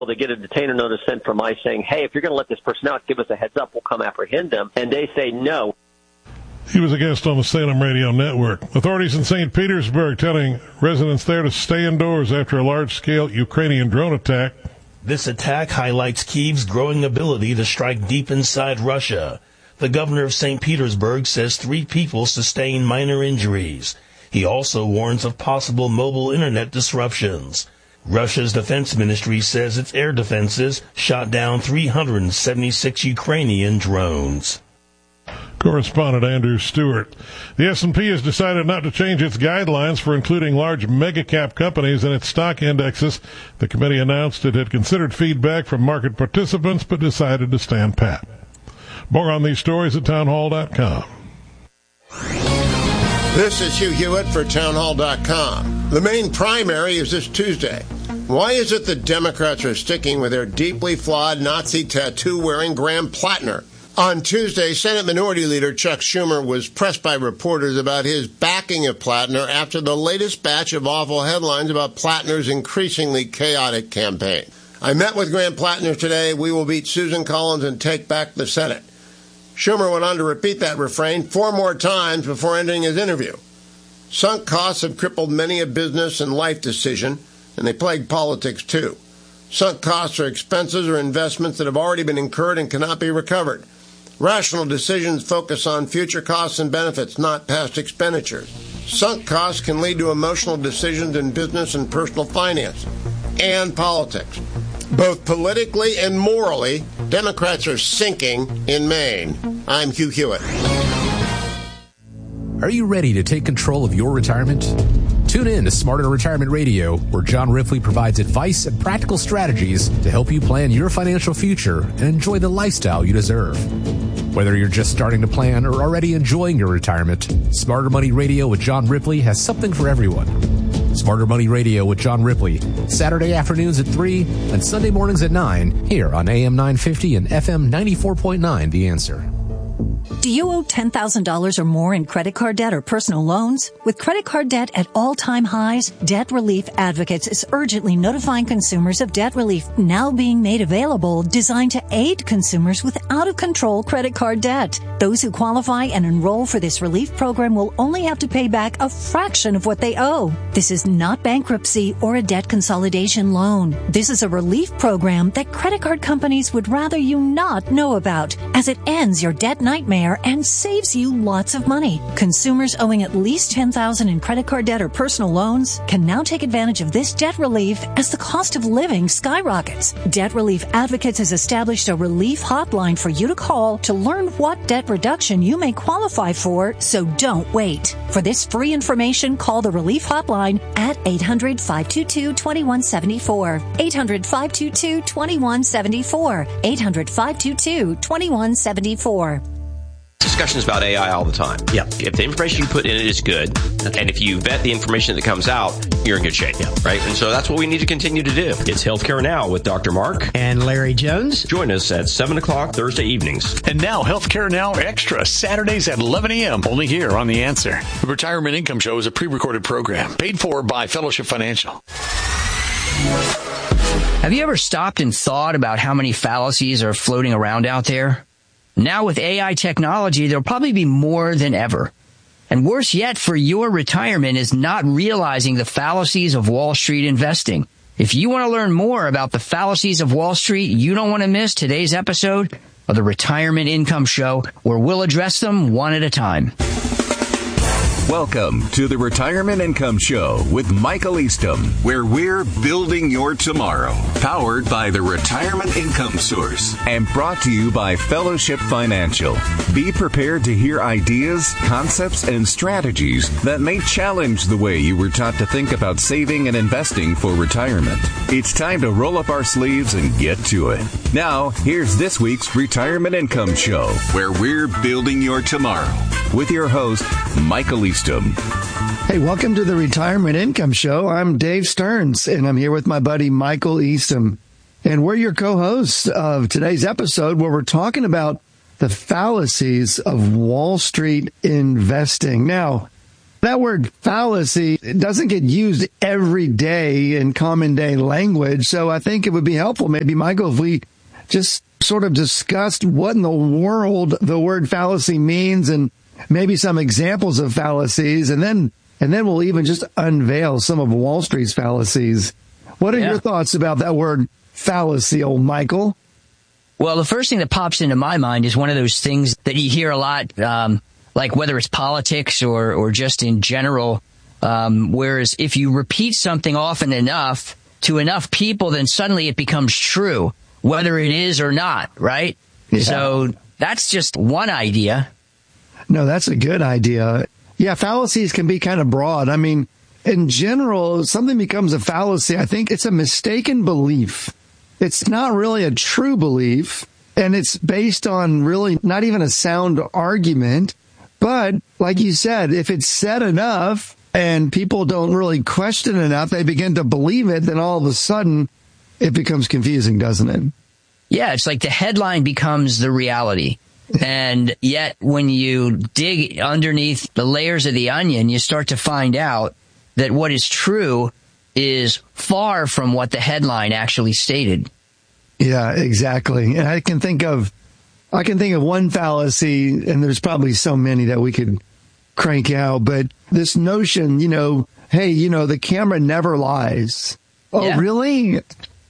They get a detainer notice sent from ICE saying, hey, if you're going to let this person out, give us a heads up. We'll come apprehend them. And they say no. He was a guest on the Salem Radio Network. Authorities in St. Petersburg telling residents there to stay indoors after a large-scale Ukrainian drone attack. This attack highlights Kyiv's growing ability to strike deep inside Russia. The governor of St. Petersburg says 3 people sustained minor injuries. He also warns of possible mobile internet disruptions. Russia's defense ministry says its air defenses shot down 376 Ukrainian drones. Correspondent Andrew Stewart. The S&P has decided not to change its guidelines for including large mega-cap companies in its stock indexes. The committee announced it had considered feedback from market participants but decided to stand pat. More on these stories at townhall.com. This is Hugh Hewitt for townhall.com. The main primary is this Tuesday. Why is it that Democrats are sticking with their deeply flawed Nazi tattoo-wearing Graham Plattner? On Tuesday, Senate Minority Leader Chuck Schumer was pressed by reporters about his backing of Plattner after the latest batch of awful headlines about Plattner's increasingly chaotic campaign. I met with Graham Plattner today. We will beat Susan Collins and take back the Senate. Schumer went on to repeat that refrain 4 more times before ending his interview. Sunk costs have crippled many a business and life decision, and they plague politics too. Sunk costs are expenses or investments that have already been incurred and cannot be recovered. Rational decisions focus on future costs and benefits, not past expenditures. Sunk costs can lead to emotional decisions in business and personal finance and politics. Both politically and morally, Democrats are sinking in Maine. I'm Hugh Hewitt. Are you ready to take control of your retirement? Tune in to Smarter Retirement Radio, where John Ripley provides advice and practical strategies to help you plan your financial future and enjoy the lifestyle you deserve. Whether you're just starting to plan or already enjoying your retirement, Smarter Money Radio with John Ripley has something for everyone. Smarter Money Radio with John Ripley, Saturday afternoons at 3 and Sunday mornings at 9, here on AM 950 and FM 94.9, The Answer. Do you owe $10,000 or more in credit card debt or personal loans? With credit card debt at all-time highs, Debt Relief Advocates is urgently notifying consumers of debt relief now being made available, designed to aid consumers with out-of-control credit card debt. Those who qualify and enroll for this relief program will only have to pay back a fraction of what they owe. This is not bankruptcy or a debt consolidation loan. This is a relief program that credit card companies would rather you not know about, as it ends your debt nightmare and saves you lots of money. Consumers owing at least $10,000 in credit card debt or personal loans can now take advantage of this debt relief as the cost of living skyrockets. Debt Relief Advocates has established a relief hotline for you to call to learn what debt reduction you may qualify for, so don't wait. For this free information, call the relief hotline at 800-522-2174. 800-522-2174. 800-522-2174. Discussions about AI all the time. Yeah. If the information you put in it is good, and if you vet the information that comes out, you're in good shape. Yeah. Right? And so that's what we need to continue to do. It's Healthcare Now with Dr. Mark and Larry Jones. Join us at 7 o'clock Thursday evenings. And now Healthcare Now Extra, Saturdays at 11 a.m. only here on The Answer. The Retirement Income Show is a pre-recorded program paid for by Fellowship Financial. Have you ever stopped and thought about how many fallacies are floating around out there? Now with AI technology, there'll probably be more than ever. And worse yet for your retirement is not realizing the fallacies of Wall Street investing. If you want to learn more about the fallacies of Wall Street, you don't want to miss today's episode of the Retirement Income Show, where we'll address them one at a time. Welcome to the Retirement Income Show with Michael Eastham, where we're building your tomorrow. Powered by the Retirement Income Source and brought to you by Fellowship Financial. Be prepared to hear ideas, concepts, and strategies that may challenge the way you were taught to think about saving and investing for retirement. It's time to roll up our sleeves and get to it. Now, here's this week's Retirement Income Show, where we're building your tomorrow, with your host, Michael Eastham. Hey, welcome to the Retirement Income Show. I'm Dave Stearns, and I'm here with my buddy Michael Eastham. And we're your co-hosts of today's episode, where we're talking about the fallacies of Wall Street investing. Now, that word fallacy doesn't get used every day in common day language. So I think it would be helpful, maybe, Michael, if we just sort of discussed what in the world the word fallacy means and maybe some examples of fallacies. And then we'll even just unveil some of Wall Street's fallacies. What are your thoughts about that word fallacy, old Michael? Well, the first thing that pops into my mind is one of those things that you hear a lot, like whether it's politics or just in general, whereas if you repeat something often enough to enough people, then suddenly it becomes true, whether it is or not, right? Yeah. So that's just one idea. No, that's a good idea. Yeah, fallacies can be kind of broad. I mean, in general, something becomes a fallacy. I think it's a mistaken belief. It's not really a true belief, and it's based on really not even a sound argument. But like you said, if it's said enough and people don't really question enough, they begin to believe it, then all of a sudden it becomes confusing, doesn't it? Yeah, it's like the headline becomes the reality. And yet when you dig underneath the layers of the onion, you start to find out that what is true is far from what the headline actually stated. Yeah, exactly. And I can think of one fallacy, and there's probably so many that we could crank out, but this notion, hey, the camera never lies. Oh, yeah. Really?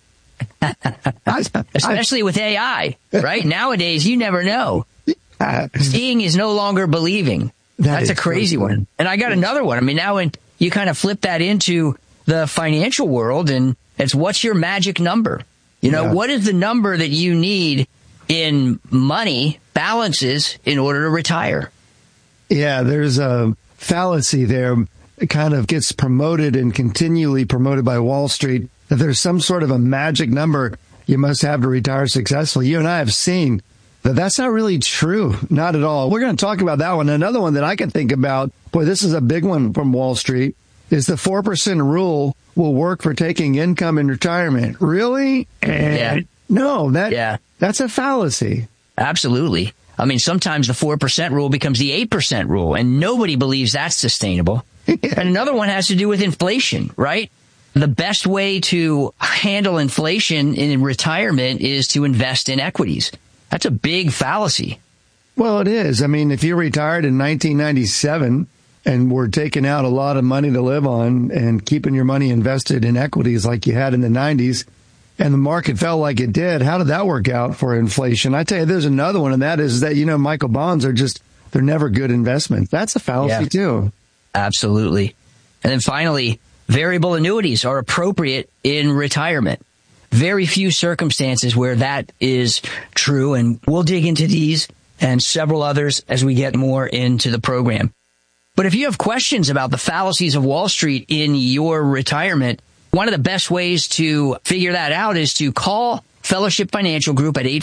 Especially with AI, right? Nowadays, you never know. Seeing is no longer believing. That's a crazy one. And I got another one. I mean, now when you kind of flip that into the financial world, and it's what's your magic number? What is the number that you need in money balances in order to retire? Yeah, there's a fallacy there. It kind of gets promoted and continually promoted by Wall Street that there's some sort of a magic number you must have to retire successfully. You and I have seen that that's not really true. Not at all. We're going to talk about that one. Another one that I can think about, boy, this is a big one from Wall Street, is the 4% rule will work for taking income in retirement. Really? No, that's a fallacy. Absolutely. I mean, sometimes the 4% rule becomes the 8% rule, and nobody believes that's sustainable. And another one has to do with inflation, right? The best way to handle inflation in retirement is to invest in equities. That's a big fallacy. Well, it is. I mean, if you retired in 1997 and were taking out a lot of money to live on and keeping your money invested in equities like you had in the 90s, and the market fell like it did, how did that work out for inflation? I tell you, there's another one, and that is that, Michael, bonds are they're never good investments. That's a fallacy too. Absolutely. And then finally, variable annuities are appropriate in retirement. Very few circumstances where that is true, and we'll dig into these and several others as we get more into the program. But if you have questions about the fallacies of Wall Street in your retirement, one of the best ways to figure that out is to call Fellowship Financial Group at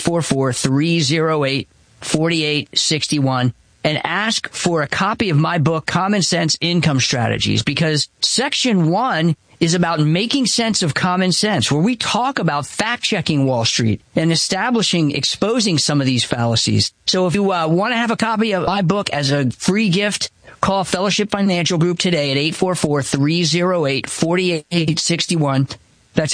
844-308-4861 and ask for a copy of my book, Common Sense Income Strategies, because Section 1 is about making sense of common sense, where we talk about fact-checking Wall Street and exposing some of these fallacies. So if you want to have a copy of my book as a free gift, call Fellowship Financial Group today at 844-308-4861. That's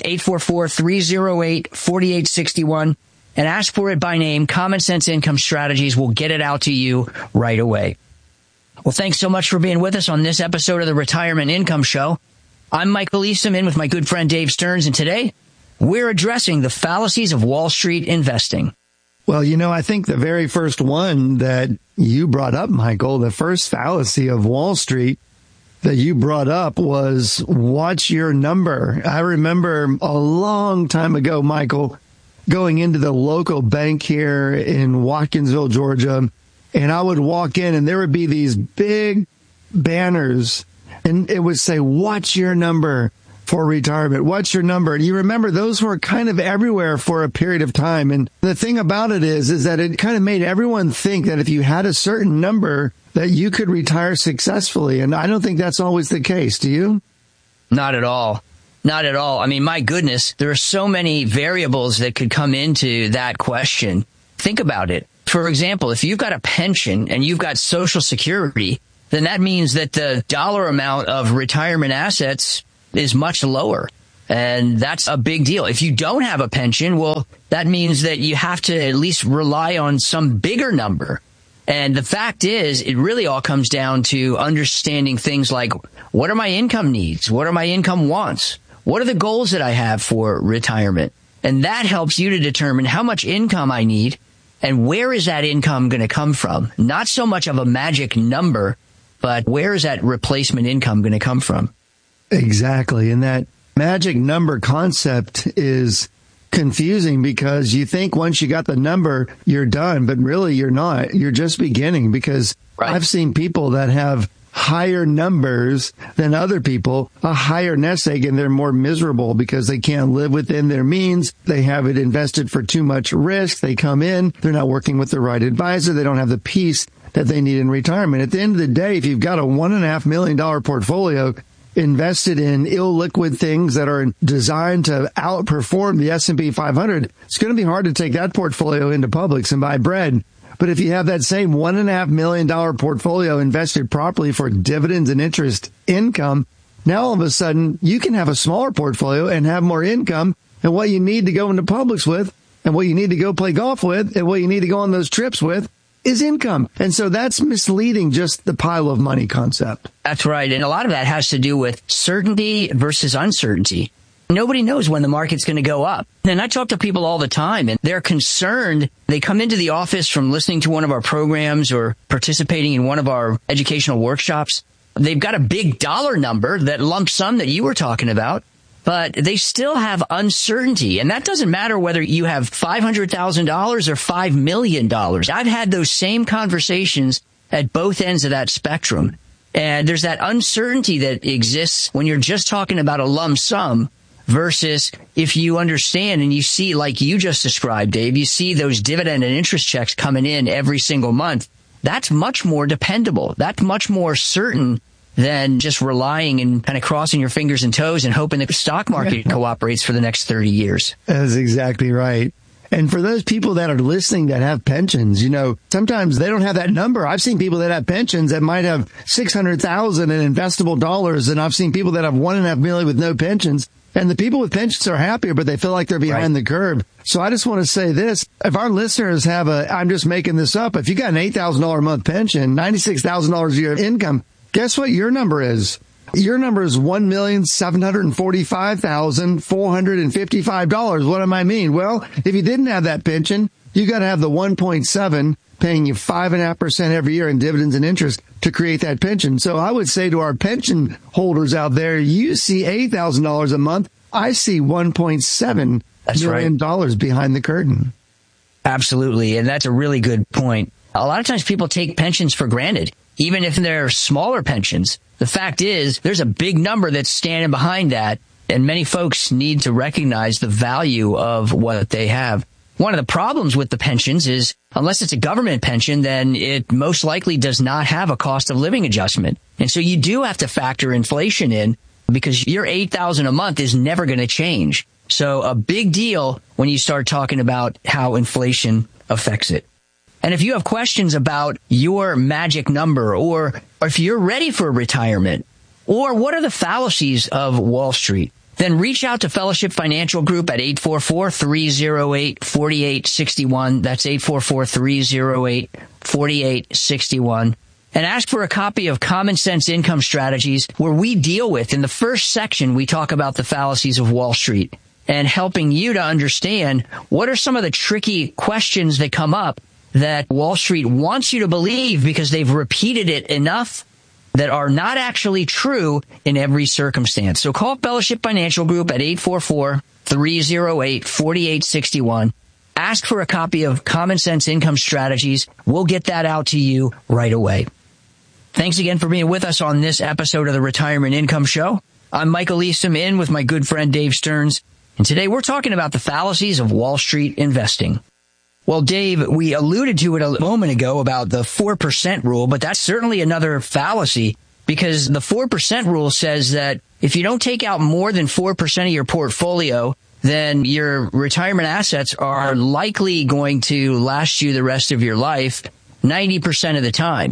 844-308-4861. And ask for it by name. Common Sense Income Strategies will get it out to you right away. Well, thanks so much for being with us on this episode of the Retirement Income Show. I'm Michael Easton, in with my good friend Dave Stearns, and today we're addressing the fallacies of Wall Street investing. Well, I think the very first one that you brought up, Michael, the first fallacy of Wall Street that you brought up was watch your number. I remember a long time ago, Michael, going into the local bank here in Watkinsville, Georgia, and I would walk in and there would be these big banners and it would say, watch your number for retirement. What's your number? And you remember those were kind of everywhere for a period of time. And the thing about it is that it kind of made everyone think that if you had a certain number that you could retire successfully. And I don't think that's always the case. Do you? Not at all. Not at all. I mean, my goodness, there are so many variables that could come into that question. Think about it. For example, if you've got a pension and you've got Social Security, then that means that the dollar amount of retirement assets is much lower. And that's a big deal. If you don't have a pension, well, that means that you have to at least rely on some bigger number. And the fact is, it really all comes down to understanding things like, what are my income needs? What are my income wants? What are the goals that I have for retirement? And that helps you to determine how much income I need and where is that income going to come from? Not so much of a magic number, but where is that replacement income going to come from? Exactly. And that magic number concept is confusing because you think once you got the number, you're done, but really you're not. You're just beginning because I've seen people that have higher numbers than other people, a higher nest egg, and they're more miserable because they can't live within their means. They have it invested for too much risk. They come in, they're not working with the right advisor. They don't have the peace that they need in retirement. At the end of the day, if you've got a $1.5 million portfolio invested in illiquid things that are designed to outperform the S&P 500, it's going to be hard to take that portfolio into Publix and buy bread. But if you have that same $1.5 million portfolio invested properly for dividends and interest income, now all of a sudden you can have a smaller portfolio and have more income. And what you need to go into Publix with, and what you need to go play golf with, and what you need to go on those trips with is income. And so that's misleading, just the pile of money concept. That's right. And a lot of that has to do with certainty versus uncertainty. Nobody knows when the market's going to go up. And I talk to people all the time, and they're concerned. They come into the office from listening to one of our programs or participating in one of our educational workshops. They've got a big dollar number, that lump sum that you were talking about, but they still have uncertainty. And that doesn't matter whether you have $500,000 or $5 million. I've had those same conversations at both ends of that spectrum. And there's that uncertainty that exists when you're just talking about a lump sum versus if you understand and you see, like you just described, Dave, you see those dividend and interest checks coming in every single month. That's much more dependable. That's much more certain than just relying and kind of crossing your fingers and toes and hoping that the stock market cooperates for the next 30 years. That's exactly right. And for those people that are listening that have pensions, you know, sometimes they don't have that number. I've seen people that have pensions that might have $600,000 in investable dollars, and I've seen people that have $1.5 million with no pensions. And the people with pensions are happier, but they feel like they're behind the curve. So I just want to say this. If our listeners have I'm just making this up, if you got an $8,000 a month pension, $96,000 a year income, guess what your number is? Your number is $1,745,455. What do I mean? Well, if you didn't have that pension, you got to have the 1.7 paying you 5.5% every year in dividends and interest to create that pension. So I would say to our pension holders out there, you see $8,000 a month. I see $1.7 million behind the curtain. Absolutely. And that's a really good point. A lot of times people take pensions for granted, even if they're smaller pensions. The fact is, there's a big number that's standing behind that, and many folks need to recognize the value of what they have. One of the problems with the pensions is, unless it's a government pension, then it most likely does not have a cost of living adjustment. And so you do have to factor inflation in, because your $8,000 a month is never going to change. So a big deal when you start talking about how inflation affects it. And if you have questions about your magic number, or if you're ready for retirement, or what are the fallacies of Wall Street, then reach out to Fellowship Financial Group at 844-308-4861. That's 844-308-4861. And ask for a copy of Common Sense Income Strategies, where we deal with, in the first section, we talk about the fallacies of Wall Street and helping you to understand what are some of the tricky questions that come up that Wall Street wants you to believe because they've repeated it enough that are not actually true in every circumstance. So call Fellowship Financial Group at 844-308-4861. Ask for a copy of Common Sense Income Strategies. We'll get that out to you right away. Thanks again for being with us on this episode of the Retirement Income Show. I'm Michael Eastham, in with my good friend Dave Stearns. And today we're talking about the fallacies of Wall Street investing. Well, Dave, we alluded to it a moment ago about the 4% rule, but that's certainly another fallacy, because the 4% rule says that if you don't take out more than 4% of your portfolio, then your retirement assets are likely going to last you the rest of your life 90% of the time.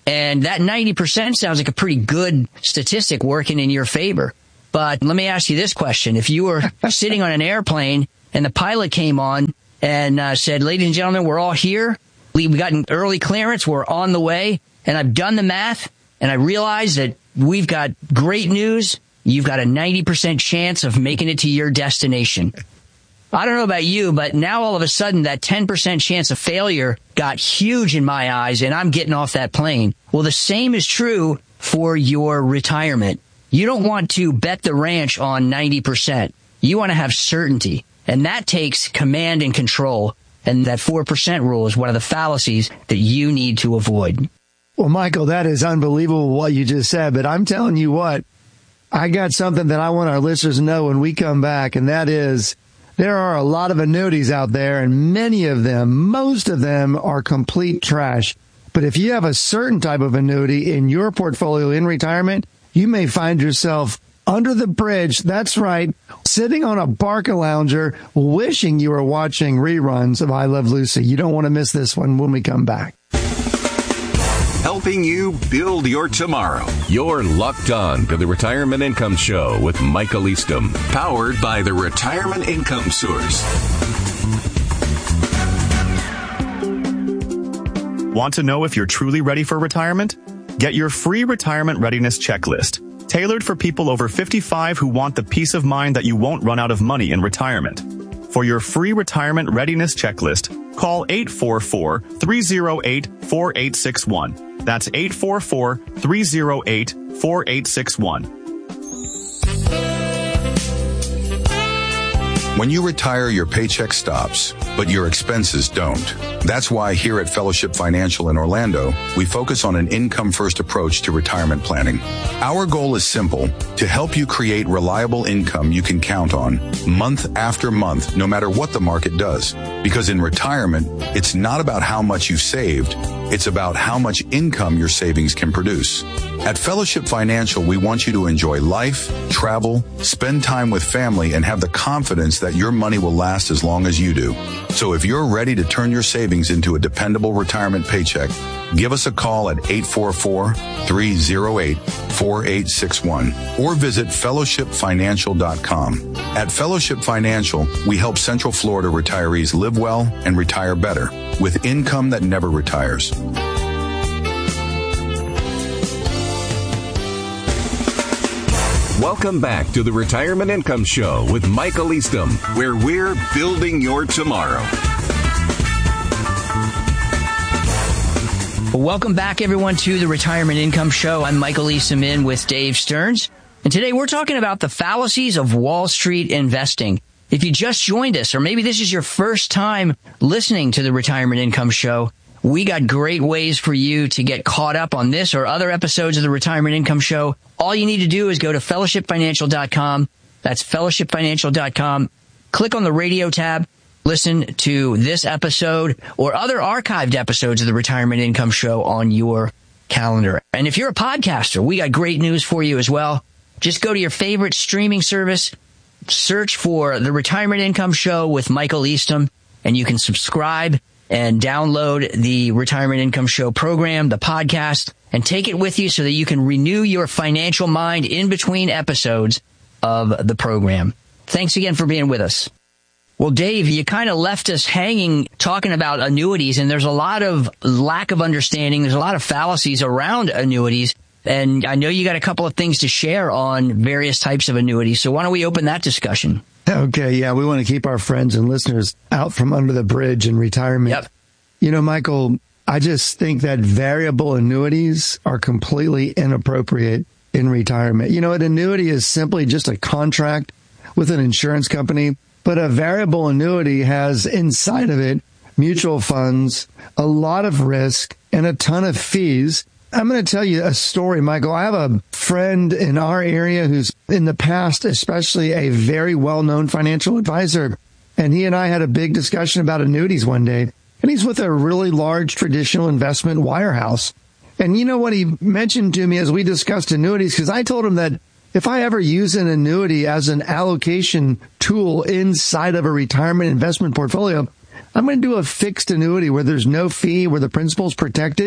And that 90% sounds like a pretty good statistic working in your favor. But let me ask you this question. If you were sitting on an airplane and the pilot came on and said, ladies and gentlemen, we're all here. We got an early clearance. We're on the way. And I've done the math and I realize that we've got great news. You've got a 90% chance of making it to your destination. I don't know about you, but now all of a sudden that 10% chance of failure got huge in my eyes and I'm getting off that plane. Well, the same is true for your retirement. You don't want to bet the ranch on 90%. You want to have certainty, and that takes command and control. And that 4% rule is one of the fallacies that you need to avoid. Well, Michael, that is unbelievable what you just said, but I'm telling you what, I got something that I want our listeners to know when we come back, and that is there are a lot of annuities out there, and many of them, most of them are complete trash. But if you have a certain type of annuity in your portfolio in retirement, you may find yourself under the bridge. That's right. Sitting on a Barca lounger, wishing you were watching reruns of I Love Lucy. You don't want to miss this one when we come back. Helping you build your tomorrow. You're locked on to the Retirement Income Show with Michael Eastham, powered by the Retirement Income Source. Want to know if you're truly ready for retirement? Get your free retirement readiness checklist, tailored for people over 55 who want the peace of mind that you won't run out of money in retirement. For your free retirement readiness checklist, call 844-308-4861. That's 844-308-4861. When you retire, your paycheck stops, but your expenses don't. That's why here at Fellowship Financial in Orlando, we focus on an income-first approach to retirement planning. Our goal is simple, to help you create reliable income you can count on month after month, no matter what the market does. Because in retirement, it's not about how much you've saved, it's about how much income your savings can produce. At Fellowship Financial, we want you to enjoy life, travel, spend time with family, and have the confidence that your money will last as long as you do. So if you're ready to turn your savings into a dependable retirement paycheck, give us a call at 844-308-4861 or visit fellowshipfinancial.com. At Fellowship Financial, we help Central Florida retirees live well and retire better with income that never retires. Welcome back to the Retirement Income Show with Michael Eastham, where we're building your tomorrow. Well, welcome back, everyone, to the Retirement Income Show. I'm Michael Eastham in with Dave Stearns. And today we're talking about the fallacies of Wall Street investing. If you just joined us, or maybe this is your first time listening to the Retirement Income Show, we got great ways for you to get caught up on this or other episodes of the Retirement Income Show. All you need to do is go to fellowshipfinancial.com. That's fellowshipfinancial.com. Click on the radio tab. Listen to this episode or other archived episodes of the Retirement Income Show on your calendar. And if you're a podcaster, we got great news for you as well. Just go to your favorite streaming service, search for the Retirement Income Show with Michael Eastham, and you can subscribe and download the Retirement Income Show program, the podcast, and take it with you so that you can renew your financial mind in between episodes of the program. Thanks again for being with us. Well, Dave, you kind of left us hanging talking about annuities, and there's a lot of lack of understanding. There's a lot of fallacies around annuities, and I know you got a couple of things to share on various types of annuities. So why don't we open that discussion? Okay, yeah, we want to keep our friends and listeners out from under the bridge in retirement. Yep. You know, Michael, I just think that variable annuities are completely inappropriate in retirement. You know, an annuity is simply just a contract with an insurance company, but a variable annuity has inside of it mutual funds, a lot of risk, and a ton of fees. I'm going to tell you a story, Michael. I have a friend in our area who's in the past, especially a very well-known financial advisor. And he and I had a big discussion about annuities one day. And he's with a really large traditional investment wirehouse. And you know what he mentioned to me as we discussed annuities? Because I told him that if I ever use an annuity as an allocation tool inside of a retirement investment portfolio, I'm going to do a fixed annuity where there's no fee, where the principal's protected.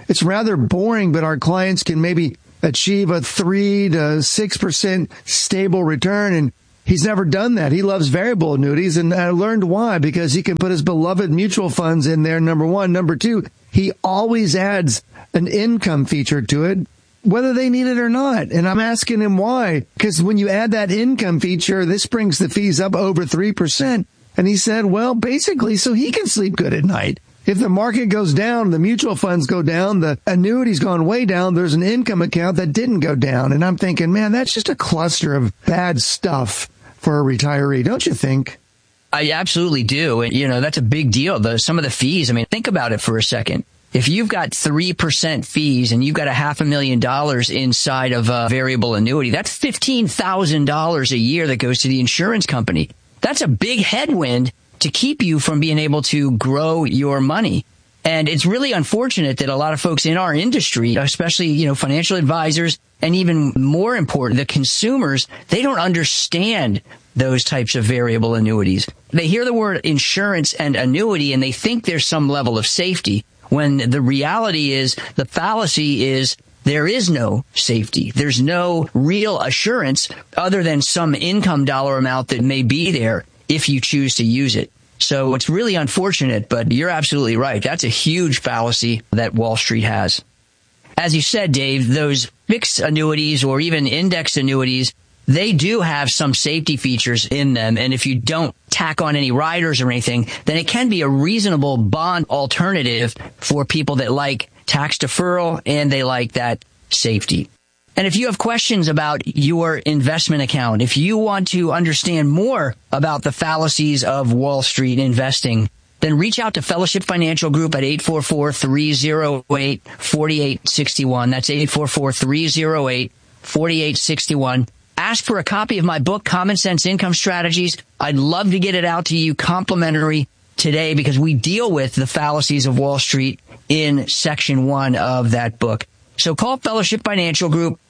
it's rather boring, but our clients can maybe achieve a 3 to 6% stable return. And he's never done that. He loves variable annuities. And I learned why, because he can put his beloved mutual funds in there, number one. Number two, he always adds an income feature to it, whether they need it or not. And I'm asking him why, because when you add that income feature, this brings the fees up over 3%. And he said, well, basically, so he can sleep good at night. If the market goes down, the mutual funds go down, the annuity's gone way down, there's an income account that didn't go down. And I'm thinking, man, that's just a cluster of bad stuff for a retiree, don't you think? I absolutely do. And, that's a big deal. Some of the fees, think about it for a second. If you've got 3% fees and you've got $500,000 inside of a variable annuity, that's $15,000 a year that goes to the insurance company. That's a big headwind to keep you from being able to grow your money. And it's really unfortunate that a lot of folks in our industry, especially, financial advisors, and even more important, the consumers, they don't understand those types of variable annuities. They hear the word insurance and annuity and they think there's some level of safety, when the reality is, the fallacy is, there is no safety. There's no real assurance other than some income dollar amount that may be there if you choose to use it. So it's really unfortunate, but you're absolutely right. That's a huge fallacy that Wall Street has. As you said, Dave, those fixed annuities or even index annuities, they do have some safety features in them. And if you don't tack on any riders or anything, then it can be a reasonable bond alternative for people that like tax deferral and they like that safety. And if you have questions about your investment account, if you want to understand more about the fallacies of Wall Street investing, then reach out to Fellowship Financial Group at 844-308-4861. That's 844-308-4861. Ask for a copy of my book, Common Sense Income Strategies. I'd love to get it out to you complimentary today because we deal with the fallacies of Wall Street in section 1 of that book. So call Fellowship Financial Group,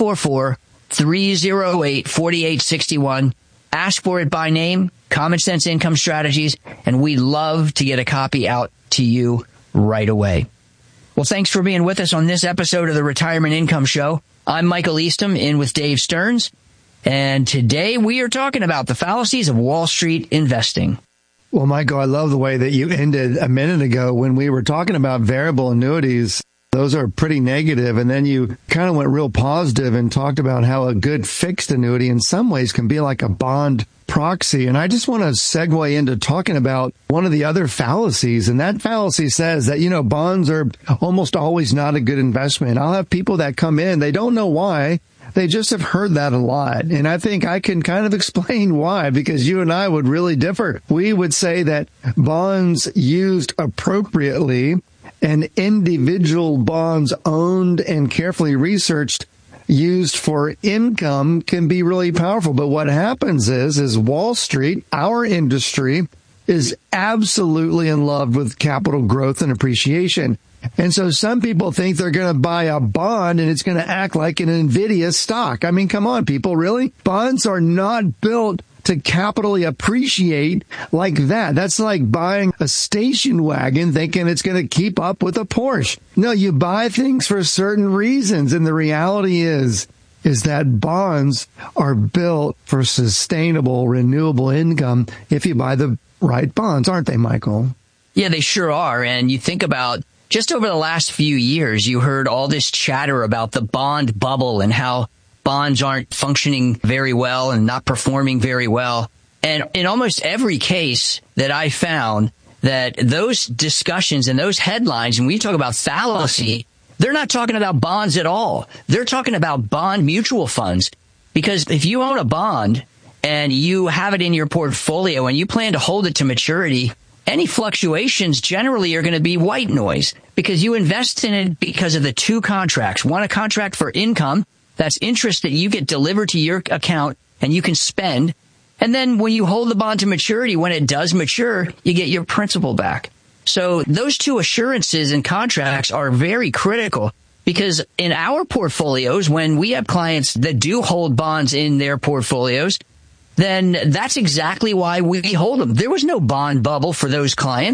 844-308-4861. Ask for it by name, Common Sense Income Strategies, and we'd love to get a copy out to you right away. Well, thanks for being with us on this episode of the Retirement Income Show. I'm Michael Eastham, in with Dave Stearns, and today we are talking about the fallacies of Wall Street investing. Well, Michael, I love the way that you ended a minute ago when we were talking about variable annuities. Those are pretty negative, and then you kind of went real positive and talked about how a good fixed annuity in some ways can be like a bond proxy. And I just want to segue into talking about one of the other fallacies, and that fallacy says that, bonds are almost always not a good investment. I'll have people that come in, they don't know why. They just have heard that a lot. And I think I can kind of explain why, because you and I would really differ. We would say that bonds used appropriately and individual bonds owned and carefully researched, used for income, can be really powerful. But what happens is Wall Street, our industry, is absolutely in love with capital growth and appreciation. And so some people think they're going to buy a bond and it's going to act like an NVIDIA stock. Come on, people, really? Bonds are not built to capitally appreciate like that. That's like buying a station wagon thinking it's going to keep up with a Porsche. No, you buy things for certain reasons. And the reality is that bonds are built for sustainable, renewable income if you buy the right bonds, aren't they, Michael? Yeah, they sure are. And you think about just over the last few years, you heard all this chatter about the bond bubble and how bonds aren't functioning very well and not performing very well. And in almost every case that I found, that those discussions and those headlines, and we talk about fallacy, they're not talking about bonds at all. They're talking about bond mutual funds. Because if you own a bond and you have it in your portfolio and you plan to hold it to maturity, any fluctuations generally are going to be white noise because you invest in it because of the two contracts. One, a contract for income. That's interest that you get delivered to your account and you can spend. And then when you hold the bond to maturity, when it does mature, you get your principal back. So those two assurances and contracts are very critical because in our portfolios, when we have clients that do hold bonds in their portfolios, then that's exactly why we hold them. There was no bond bubble for those clients.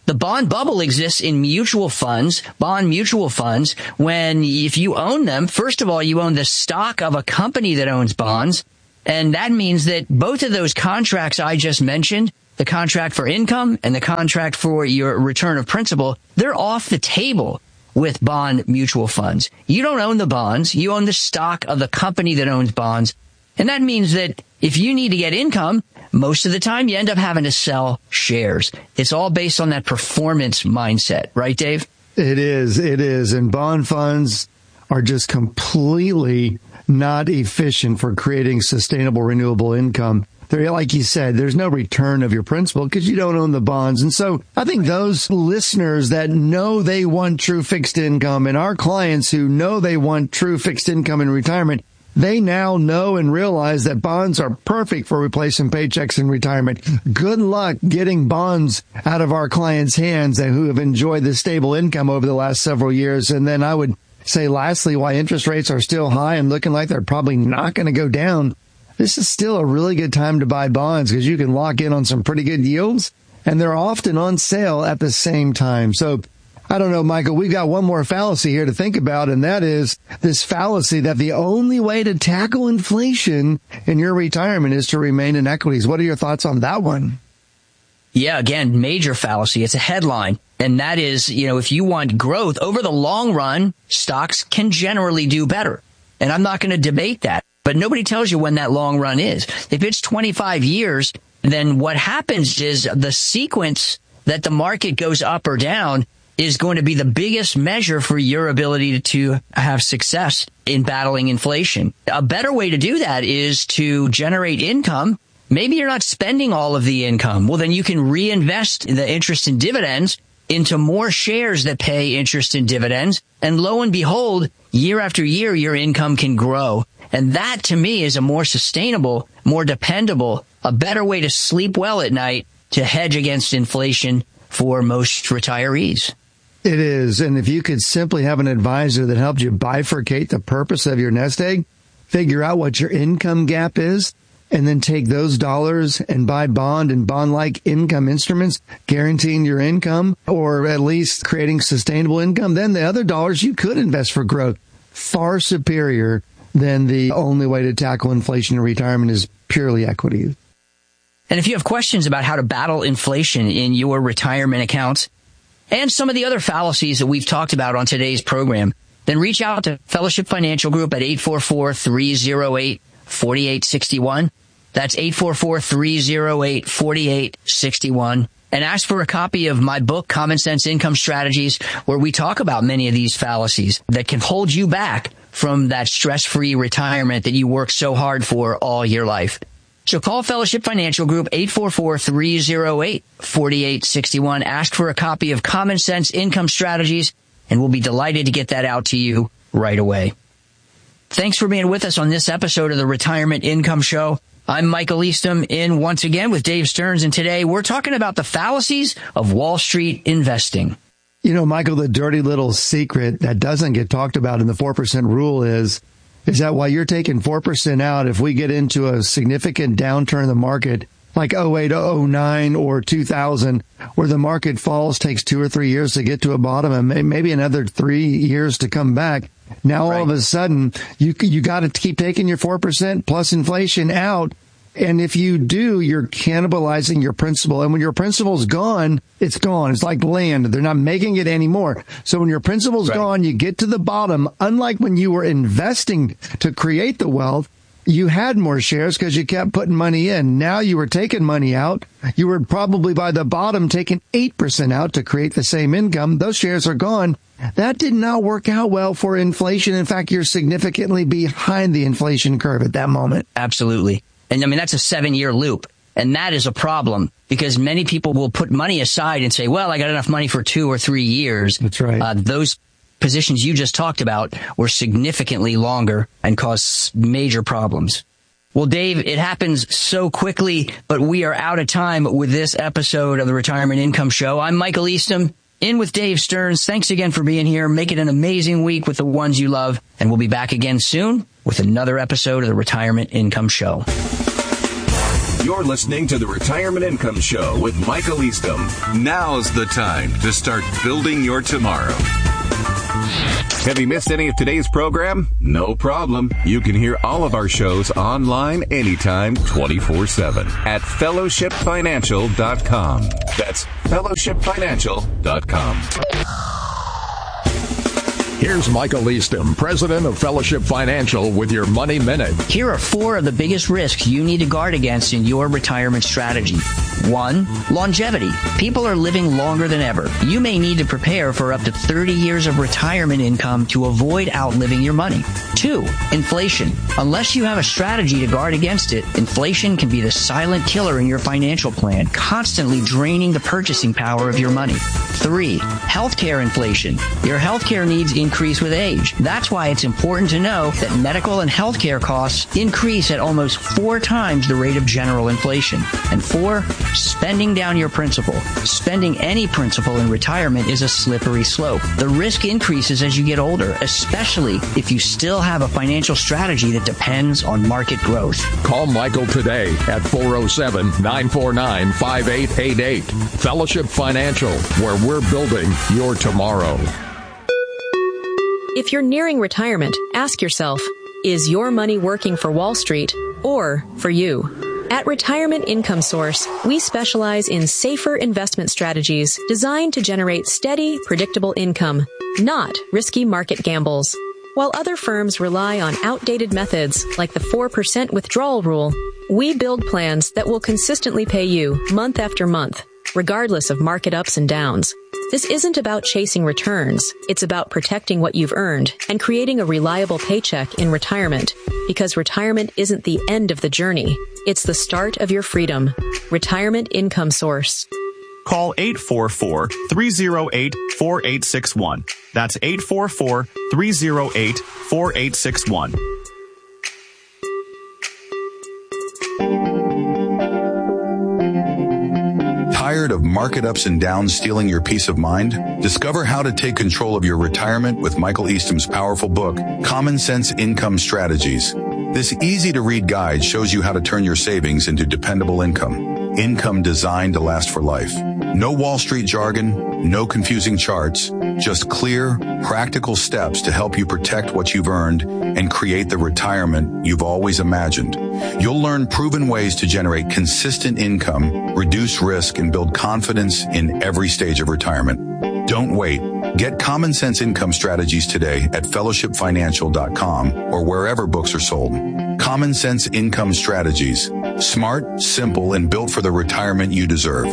The bond bubble exists in mutual funds, bond mutual funds, when if you own them, first of all, you own the stock of a company that owns bonds. And that means that both of those contracts I just mentioned, the contract for income and the contract for your return of principal, they're off the table with bond mutual funds. You don't own the bonds. You own the stock of the company that owns bonds. And that means that if you need to get income, most of the time you end up having to sell shares. It's all based on that performance mindset, right, Dave? It is. And bond funds are just completely not efficient for creating sustainable, renewable income. They're, like you said, there's no return of your principal because you don't own the bonds. And so I think those listeners that know they want true fixed income and our clients who know they want true fixed income in retirement, they now know and realize that bonds are perfect for replacing paychecks in retirement. Good luck getting bonds out of our clients' hands and who have enjoyed this stable income over the last several years. And then I would say, lastly, why interest rates are still high and looking like they're probably not going to go down, this is still a really good time to buy bonds because you can lock in on some pretty good yields, and they're often on sale at the same time. So I don't know, Michael, we've got one more fallacy here to think about, and that is this fallacy that the only way to tackle inflation in your retirement is to remain in equities. What are your thoughts on that one? Yeah, again, major fallacy. It's a headline. And that is, if you want growth over the long run, stocks can generally do better. And I'm not going to debate that. But nobody tells you when that long run is. If it's 25 years, then what happens is the sequence that the market goes up or down is going to be the biggest measure for your ability to have success in battling inflation. A better way to do that is to generate income. Maybe you're not spending all of the income. Well, then you can reinvest the interest and dividends into more shares that pay interest and dividends. And lo and behold, year after year, your income can grow. And that, to me, is a more sustainable, more dependable, a better way to sleep well at night to hedge against inflation for most retirees. It is. And if you could simply have an advisor that helped you bifurcate the purpose of your nest egg, figure out what your income gap is, and then take those dollars and buy bond and bond-like income instruments, guaranteeing your income, or at least creating sustainable income, then the other dollars you could invest for growth. Far superior than the only way to tackle inflation in retirement is purely equity. And if you have questions about how to battle inflation in your retirement accounts and some of the other fallacies that we've talked about on today's program, then reach out to Fellowship Financial Group at 844-308-4861. That's 844-308-4861. And ask for a copy of my book, Common Sense Income Strategies, where we talk about many of these fallacies that can hold you back from that stress-free retirement that you work so hard for all your life. So call Fellowship Financial Group, 844-308-4861. Ask for a copy of Common Sense Income Strategies, and we'll be delighted to get that out to you right away. Thanks for being with us on this episode of the Retirement Income Show. I'm Michael Eastham, in once again with Dave Stearns, and today we're talking about the fallacies of Wall Street investing. Michael, the dirty little secret that doesn't get talked about in the 4% rule is that while you're taking 4% out, if we get into a significant downturn in the market, like 08, 09, or 2000, where the market falls, takes 2 or 3 years to get to a bottom, and maybe another 3 years to come back. Now, all of a sudden, you got to keep taking your 4% plus inflation out. And if you do, you're cannibalizing your principal. And when your principal's gone, it's gone. It's like land. They're not making it anymore. So when your principal's gone, you get to the bottom. Unlike when you were investing to create the wealth, you had more shares because you kept putting money in. Now you were taking money out. You were probably by the bottom taking 8% out to create the same income. Those shares are gone. That did not work out well for inflation. In fact, you're significantly behind the inflation curve at that moment. Absolutely. And that's a 7-year loop. And that is a problem because many people will put money aside and say, well, I got enough money for 2 or 3 years. That's right. Those positions you just talked about were significantly longer and caused major problems. Well, Dave, it happens so quickly, but we are out of time with this episode of the Retirement Income Show. I'm Michael Eastham, in with Dave Stearns. Thanks again for being here. Make it an amazing week with the ones you love. And we'll be back again soon with another episode of the Retirement Income Show. You're listening to the Retirement Income Show with Michael Eastham. Now's the time to start building your tomorrow. Have you missed any of today's program? No problem. You can hear all of our shows online anytime, 24/7 at fellowshipfinancial.com. That's fellowshipfinancial.com. Here's Michael Eastham, president of Fellowship Financial, with your Money Minute. Here are 4 of the biggest risks you need to guard against in your retirement strategy. 1. Longevity. People are living longer than ever. You may need to prepare for up to 30 years of retirement income to avoid outliving your money. 2. Inflation. Unless you have a strategy to guard against it, inflation can be the silent killer in your financial plan, constantly draining the purchasing power of your money. 3. Healthcare inflation. Your healthcare needs increase with age. That's why it's important to know that medical and healthcare costs increase at almost 4 times the rate of general inflation. And 4, spending down your principal. Spending any principal in retirement is a slippery slope. The risk increases as you get older, especially if you still have a financial strategy that depends on market growth. Call Michael today at 407-949-5888. Fellowship Financial, where we're building your tomorrow. If you're nearing retirement, ask yourself, is your money working for Wall Street or for you? At Retirement Income Source, we specialize in safer investment strategies designed to generate steady, predictable income, not risky market gambles. While other firms rely on outdated methods like the 4% withdrawal rule, we build plans that will consistently pay you month after month, regardless of market ups and downs. This isn't about chasing returns. It's about protecting what you've earned and creating a reliable paycheck in retirement, because retirement isn't the end of the journey. It's the start of your freedom. Retirement Income Source. Call 844-308-4861. That's 844-308-4861. Tired of market ups and downs stealing your peace of mind? Discover how to take control of your retirement with Michael Eastham's powerful book, Common Sense Income Strategies. This easy-to-read guide shows you how to turn your savings into dependable income. Income designed to last for life. No Wall Street jargon, no confusing charts, just clear, practical steps to help you protect what you've earned and create the retirement you've always imagined. You'll learn proven ways to generate consistent income, reduce risk, and build confidence in every stage of retirement. Don't wait. Get Common Sense Income Strategies today at fellowshipfinancial.com or wherever books are sold. Common Sense Income Strategies. Smart, simple, and built for the retirement you deserve.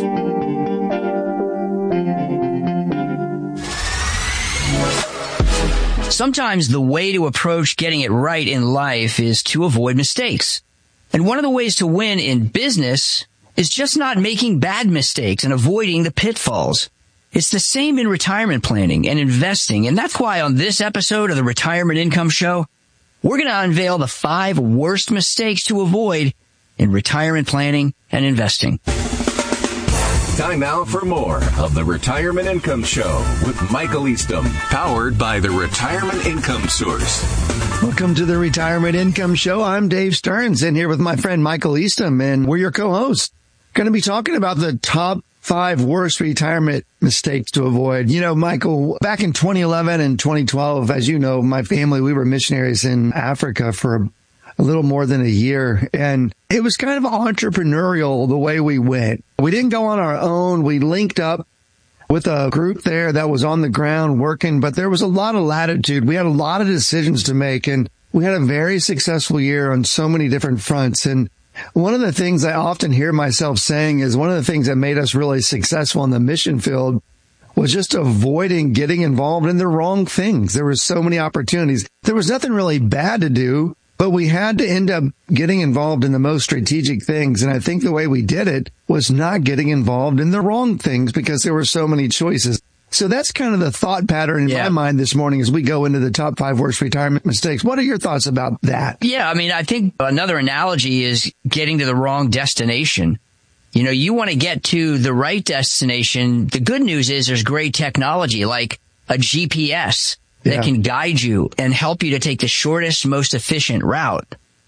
Sometimes the way to approach getting it right in life is to avoid mistakes. And one of the ways to win in business is just not making bad mistakes and avoiding the pitfalls. It's the same in retirement planning and investing, and that's why on this episode of the Retirement Income Show, we're going to unveil the 5 worst mistakes to avoid in retirement planning and investing. Time now for more of the Retirement Income Show with Michael Eastham, powered by the Retirement Income Source. Welcome to the Retirement Income Show. I'm Dave Stearns, and here with my friend Michael Eastham, and we're your co-hosts. Going to be talking about the top 5 worst retirement mistakes to avoid. You know, Michael, back in 2011 and 2012, as you know, my family, we were missionaries in Africa for a little more than a year. And it was kind of entrepreneurial the way we went. We didn't go on our own. We linked up with a group there that was on the ground working, but there was a lot of latitude. We had a lot of decisions to make, and we had a very successful year on so many different fronts. And one of the things I often hear myself saying is one of the things that made us really successful in the mission field was just avoiding getting involved in the wrong things. There were so many opportunities. There was nothing really bad to do, but we had to end up getting involved in the most strategic things. And I think the way we did it was not getting involved in the wrong things because there were so many choices. So that's kind of the thought pattern in my mind this morning as we go into the top 5 worst retirement mistakes. What are your thoughts about that? Yeah, I mean, I think another analogy is getting to the wrong destination. You know, you want to get to the right destination. The good news is there's great technology like a GPS that can guide you and help you to take the shortest, most efficient route.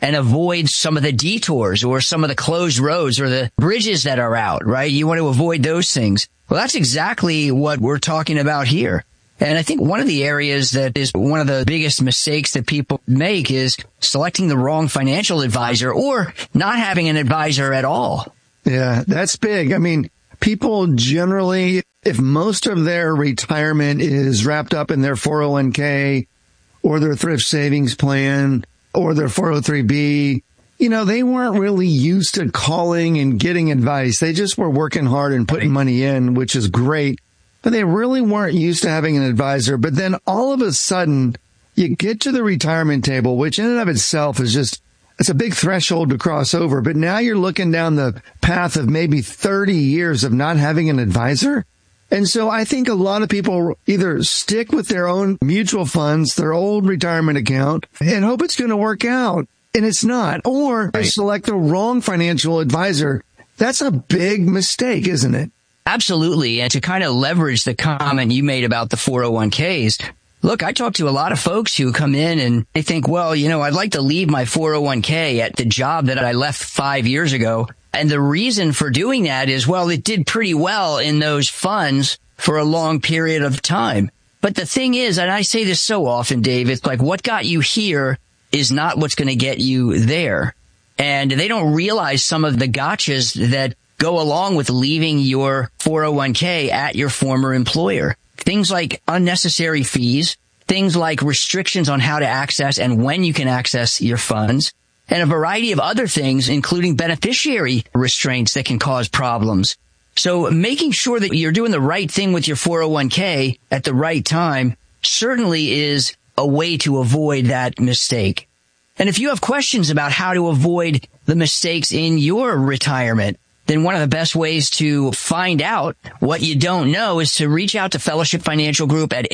and avoid some of the detours or some of the closed roads or the bridges that are out, right? You want to avoid those things. Well, that's exactly what we're talking about here. And I think one of the areas that is one of the biggest mistakes that people make is selecting the wrong financial advisor or not having an advisor at all. Yeah, that's big. I mean, people generally, if most of their retirement is wrapped up in their 401k or their thrift savings plan or their 403b, they weren't really used to calling and getting advice. They just were working hard and putting money in, which is great. But they really weren't used to having an advisor. But then all of a sudden, you get to the retirement table, which in and of itself is it's a big threshold to cross over. But now you're looking down the path of maybe 30 years of not having an advisor. And so I think a lot of people either stick with their own mutual funds, their old retirement account, and hope it's going to work out. And it's not. Or they select the wrong financial advisor. That's a big mistake, isn't it? Absolutely. And to kind of leverage the comment you made about the 401ks, look, I talk to a lot of folks who come in and they think, well, I'd like to leave my 401k at the job that I left 5 years ago. And the reason for doing that is, well, it did pretty well in those funds for a long period of time. But the thing is, and I say this so often, Dave, it's like what got you here is not what's going to get you there. And they don't realize some of the gotchas that go along with leaving your 401k at your former employer. Things like unnecessary fees, things like restrictions on how to access and when you can access your funds, and a variety of other things, including beneficiary restraints that can cause problems. So making sure that you're doing the right thing with your 401k at the right time certainly is a way to avoid that mistake. And if you have questions about how to avoid the mistakes in your retirement, then one of the best ways to find out what you don't know is to reach out to Fellowship Financial Group at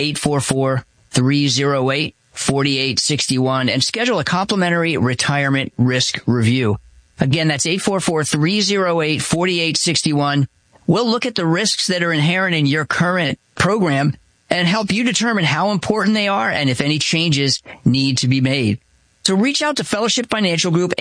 844-308-4861 and schedule a complimentary retirement risk review. Again, that's 844-308-4861. We'll look at the risks that are inherent in your current program and help you determine how important they are and if any changes need to be made. So reach out to Fellowship Financial Group,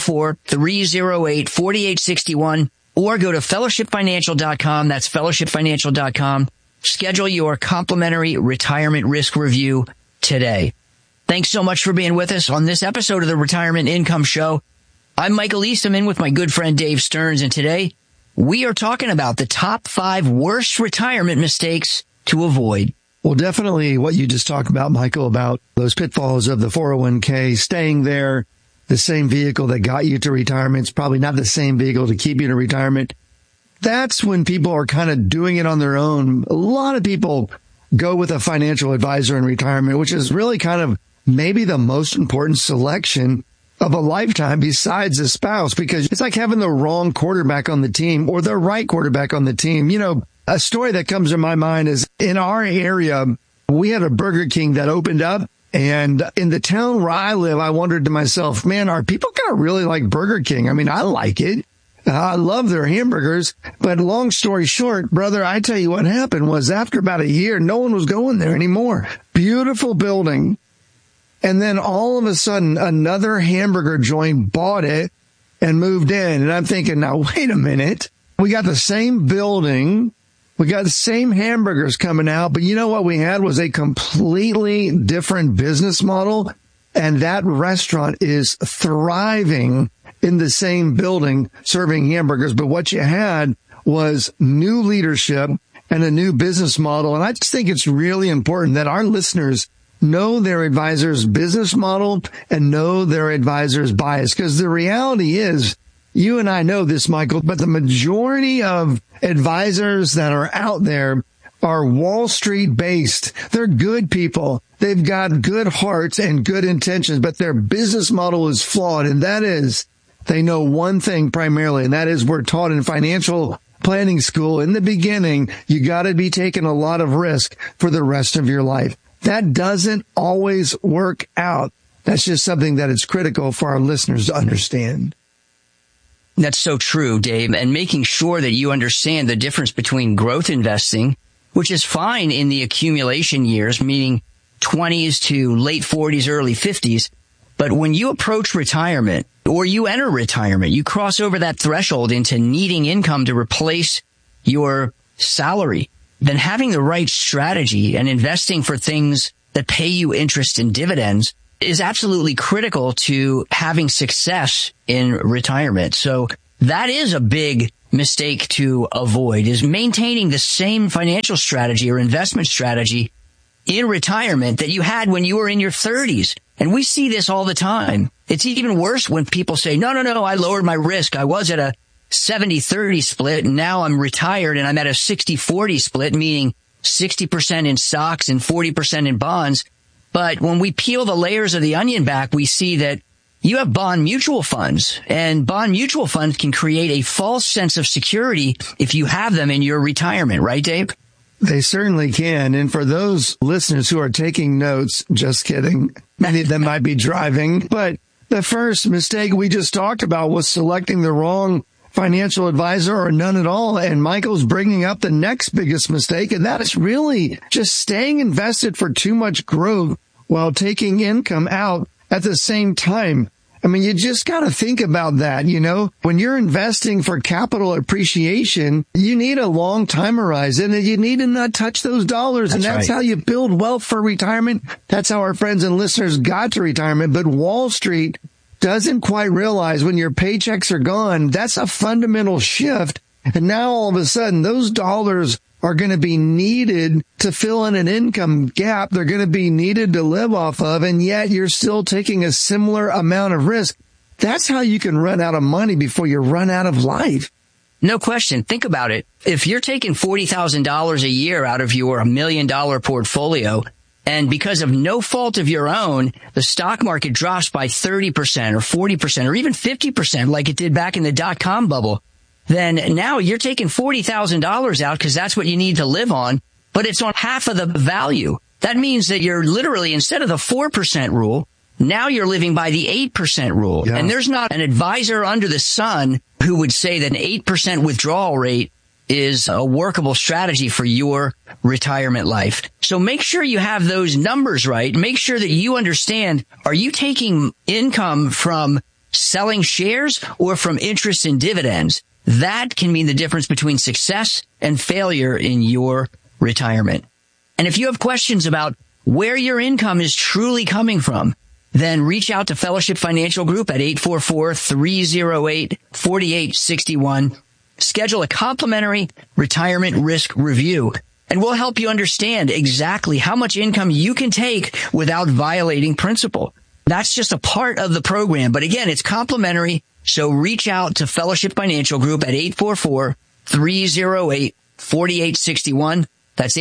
844-308-4861. Or go to fellowshipfinancial.com. That's fellowshipfinancial.com. Schedule your complimentary retirement risk review today. Thanks so much for being with us on this episode of the Retirement Income Show. I'm Michael Eastham in with my good friend Dave Stearns, and today we are talking about the top 5 worst retirement mistakes to avoid. Well, definitely what you just talked about, Michael, about those pitfalls of the 401k, staying there. The same vehicle that got you to retirement is probably not the same vehicle to keep you to retirement. That's when people are kind of doing it on their own. A lot of people go with a financial advisor in retirement, which is really kind of maybe the most important selection of a lifetime besides a spouse, because it's like having the wrong quarterback on the team or the right quarterback on the team. A story that comes to my mind is in our area, we had a Burger King that opened up. And in the town where I live, I wondered to myself, man, are people going to really like Burger King? I mean, I like it. I love their hamburgers. But long story short, brother, I tell you what happened was after about a year, no one was going there anymore. Beautiful building. And then all of a sudden, another hamburger joint bought it and moved in. And I'm thinking, now, wait a minute. We got the same building. We got the same hamburgers coming out, but you know what we had was a completely different business model, and that restaurant is thriving in the same building serving hamburgers. But what you had was new leadership and a new business model, and I just think it's really important that our listeners know their advisor's business model and know their advisor's bias, because the reality is, you and I know this, Michael, but the majority of advisors that are out there are Wall Street based. They're good people. They've got good hearts and good intentions, but their business model is flawed. And that is, they know one thing primarily, and that is we're taught in financial planning school in the beginning, you got to be taking a lot of risk for the rest of your life. That doesn't always work out. That's just something that is critical for our listeners to understand. That's so true, Dave, and making sure that you understand the difference between growth investing, which is fine in the accumulation years, meaning 20s to late 40s, early 50s, But when you approach retirement or you enter retirement, you cross over that threshold into needing income to replace your salary, then having the right strategy and investing for things that pay you interest and dividends is absolutely critical to having success in retirement. So that is a big mistake to avoid, is maintaining the same financial strategy or investment strategy in retirement that you had when you were in your 30s. And we see this all the time. It's even worse when people say, no, I lowered my risk. I was at a 70-30 split, and now I'm retired and I'm at a 60-40 split, meaning 60% in stocks and 40% in bonds. But when we peel the layers of the onion back, we see that you have bond mutual funds, and bond mutual funds can create a false sense of security if you have them in your retirement. Right, Dave? They certainly can. And for those listeners who are taking notes, just kidding, many of them might be driving. But the first mistake we just talked about was selecting the wrong financial advisor or none at all. And Michael's bringing up the next biggest mistake, and that is really just staying invested for too much growth while taking income out at the same time. I mean, you just got to think about that. You know, when you're investing for capital appreciation, you need a long time horizon and you need to not touch those dollars. And that's right. How you build wealth for retirement. That's how our friends and listeners got to retirement. But Wall Street doesn't quite realize when your paychecks are gone, that's a fundamental shift. And now all of a sudden, those dollars are going to be needed to fill in an income gap. They're going to be needed to live off of, and yet you're still taking a similar amount of risk. That's how you can run out of money before you run out of life. No question. Think about it. If you're taking $40,000 a year out of your $1 million portfolio, and because of no fault of your own, the stock market drops by 30% or 40% or even 50% like it did back in the dot-com bubble, then now you're taking $40,000 out because that's what you need to live on, but it's on half of the value. That means that you're literally, instead of the 4% rule, now you're living by the 8% rule. Yeah. And there's not an advisor under the sun who would say that an 8% withdrawal rate is a workable strategy for your retirement life. So make sure you have those numbers right. Make sure that you understand, are you taking income from selling shares or from interest and dividends? That can mean the difference between success and failure in your retirement. And if you have questions about where your income is truly coming from, then reach out to Fellowship Financial Group at 844-308-4861. Schedule a complimentary retirement risk review, and we'll help you understand exactly how much income you can take without violating principle. That's just a part of the program. But again, it's complimentary. So reach out to Fellowship Financial Group at 844-308-4861. That's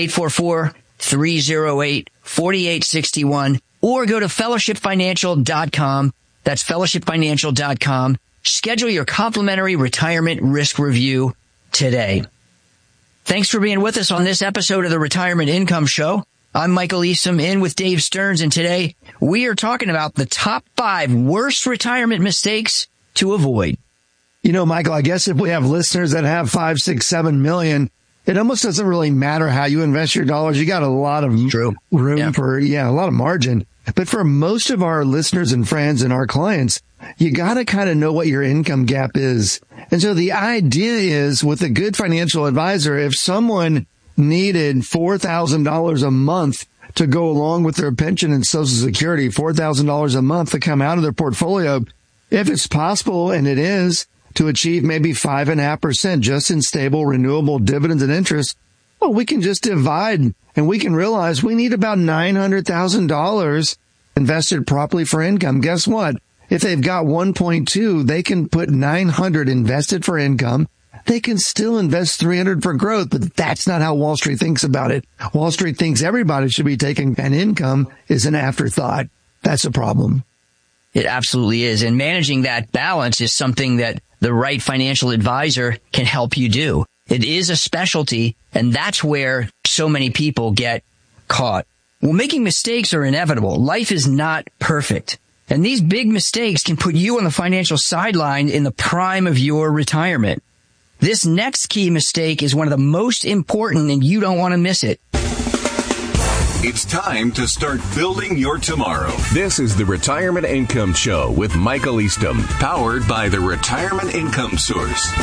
844-308-4861. Or go to fellowshipfinancial.com. That's fellowshipfinancial.com. Schedule your complimentary retirement risk review today. Thanks for being with us on this episode of the Retirement Income Show. I'm Michael Eastham, in with Dave Stearns, and today we are talking about the top 5 worst retirement mistakes to avoid. You know, Michael, I guess if we have listeners that have 5, 6, 7 million, it almost doesn't really matter how you invest your dollars. You got a lot of room for a lot of margin. But for most of our listeners and friends and our clients, you got to kind of know what your income gap is. And so the idea is, with a good financial advisor, if someone needed $4,000 a month to go along with their pension and Social Security, $4,000 a month to come out of their portfolio, if it's possible, and it is, to achieve maybe 5.5% just in stable, renewable dividends and interest, well, we can just divide and we can realize we need about $900,000 invested properly for income. Guess what? If they've got 1.2, they can put 900 invested for income. They can still invest 300 for growth, but that's not how Wall Street thinks about it. Wall Street thinks everybody should be taking an income is an afterthought. That's a problem. It absolutely is. And managing that balance is something that the right financial advisor can help you do. It is a specialty, and that's where so many people get caught. Well, making mistakes are inevitable. Life is not perfect. And these big mistakes can put you on the financial sideline in the prime of your retirement. This next key mistake is one of the most important, and you don't want to miss it. It's time to start building your tomorrow. This is the Retirement Income Show with Michael Eastham, powered by the Retirement Income Source.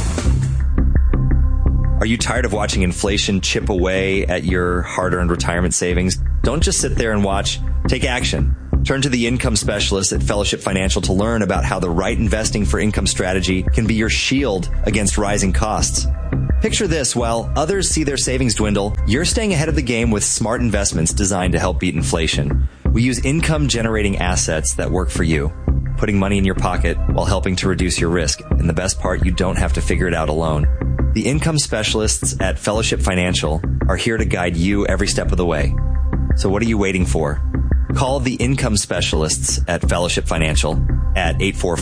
Are you tired of watching inflation chip away at your hard-earned retirement savings? Don't just sit there and watch. Take action. Turn to the income specialist at Fellowship Financial to learn about how the right investing for income strategy can be your shield against rising costs. Picture this: while others see their savings dwindle, you're staying ahead of the game with smart investments designed to help beat inflation. We use income-generating assets that work for you, putting money in your pocket while helping to reduce your risk. And the best part, you don't have to figure it out alone. The income specialists at Fellowship Financial are here to guide you every step of the way. So what are you waiting for? Call the income specialists at Fellowship Financial at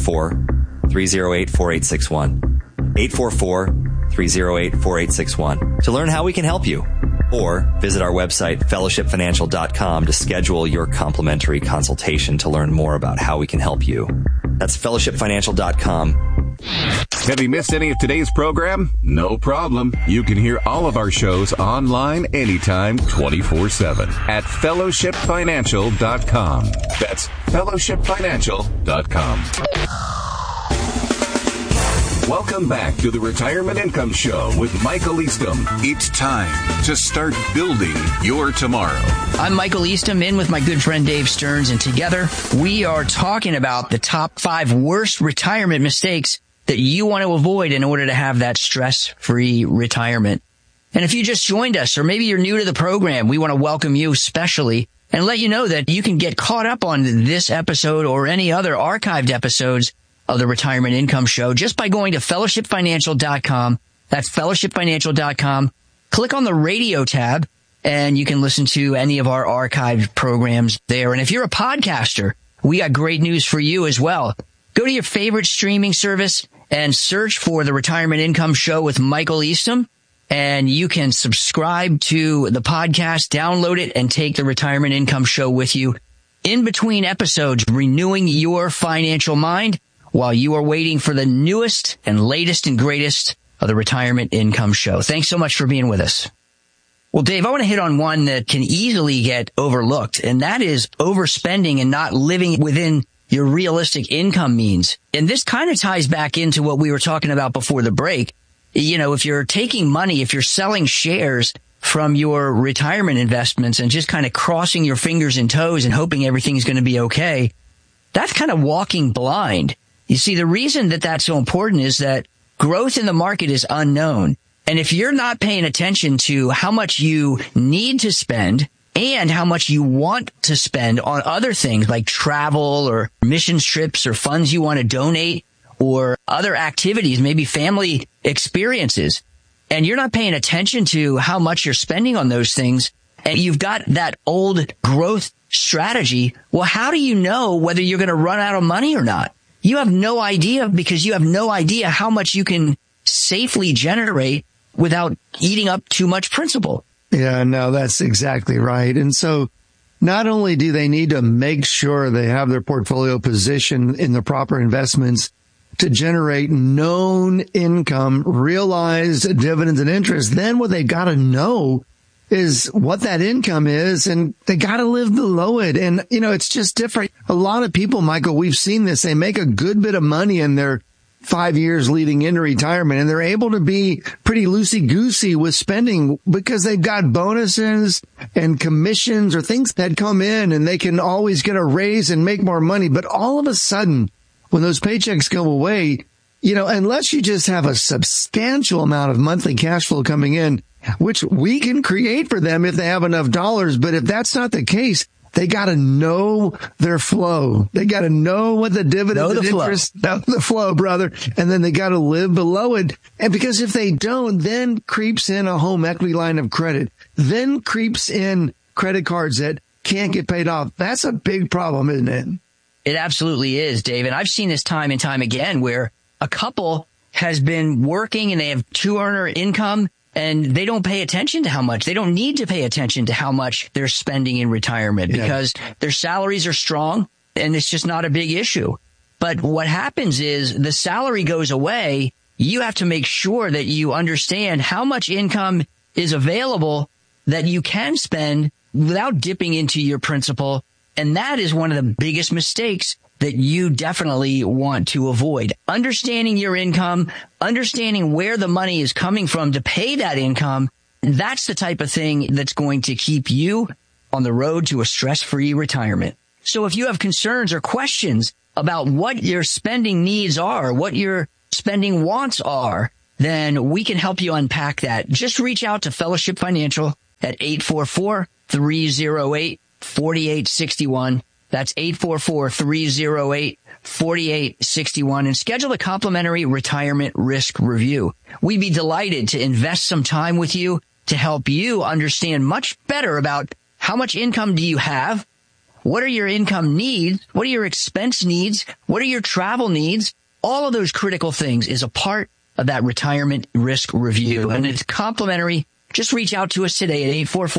844-308-4861. 844-308-4861 to learn how we can help you. Or visit our website, fellowshipfinancial.com, to schedule your complimentary consultation to learn more about how we can help you. That's fellowshipfinancial.com. Have you missed any of today's program? No problem. You can hear all of our shows online anytime, 24/7 at fellowshipfinancial.com. That's fellowshipfinancial.com. Welcome back to the Retirement Income Show with Michael Eastham. It's time to start building your tomorrow. I'm Michael Eastham, in with my good friend Dave Stearns, and together we are talking about the top 5 worst retirement mistakes that you want to avoid in order to have that stress-free retirement. And if you just joined us, or maybe you're new to the program, we want to welcome you specially and let you know that you can get caught up on this episode or any other archived episodes of the Retirement Income Show just by going to fellowshipfinancial.com. That's fellowshipfinancial.com. Click on the radio tab and you can listen to any of our archived programs there. And if you're a podcaster, we got great news for you as well. Go to your favorite streaming service and search for the Retirement Income Show with Michael Eastham, and you can subscribe to the podcast, download it, and take the Retirement Income Show with you in between episodes, renewing your financial mind while you are waiting for the newest and latest and greatest of the Retirement Income Show. Thanks so much for being with us. Well, Dave, I want to hit on one that can easily get overlooked, and that is overspending and not living within your realistic income means. And this kind of ties back into what we were talking about before the break. You know, if you're taking money, if you're selling shares from your retirement investments and just kind of crossing your fingers and toes and hoping everything's going to be okay, that's kind of walking blind. You see, the reason that that's so important is that growth in the market is unknown. And if you're not paying attention to how much you need to spend and how much you want to spend on other things like travel or mission trips or funds you want to donate or other activities, maybe family experiences, and you're not paying attention to how much you're spending on those things, and you've got that old growth strategy, well, how do you know whether you're going to run out of money or not? You have no idea, because you have no idea how much you can safely generate without eating up too much principal. Yeah, no, that's exactly right. And so not only do they need to make sure they have their portfolio positioned in the proper investments to generate known income, realized dividends and interest, then what they got to know is what that income is, and they got to live below it. And, you know, it's just different. A lot of people, Michael, we've seen this, they make a good bit of money in their 5 years leading into retirement, and they're able to be pretty loosey-goosey with spending because they've got bonuses and commissions or things that come in, and they can always get a raise and make more money. But all of a sudden, when those paychecks go away, you know, unless you just have a substantial amount of monthly cash flow coming in, which we can create for them if they have enough dollars, but if that's not the case, they got to know their flow. They got to know what the dividends and interest, the flow, brother. And then they got to live below it. And because if they don't, then creeps in a home equity line of credit, then creeps in credit cards that can't get paid off. That's a big problem, isn't it? It absolutely is, Dave. And I've seen this time and time again where a couple has been working and they have 2-earner income, and they don't pay attention to how much. They don't need to pay attention to how much they're spending in retirement because their salaries are strong and it's just not a big issue. But what happens is the salary goes away. You have to make sure that you understand how much income is available that you can spend without dipping into your principal. And that is one of the biggest mistakes that you definitely want to avoid. Understanding your income, understanding where the money is coming from to pay that income, that's the type of thing that's going to keep you on the road to a stress-free retirement. So if you have concerns or questions about what your spending needs are, what your spending wants are, then we can help you unpack that. Just reach out to Fellowship Financial at 844-308-4861. That's 844-308-4861 and schedule a complimentary retirement risk review. We'd be delighted to invest some time with you to help you understand much better about how much income do you have, what are your income needs, what are your expense needs, what are your travel needs. All of those critical things is a part of that retirement risk review, and it's complimentary. Just reach out to us today at